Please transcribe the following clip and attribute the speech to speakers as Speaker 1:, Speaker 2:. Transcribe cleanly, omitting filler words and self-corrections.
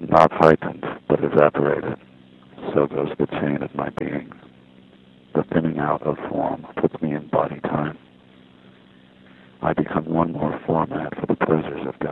Speaker 1: not heightened, but evaporated. So goes the chain of my being. The thinning out of form puts me in body time. I become one more format for the pleasures of God.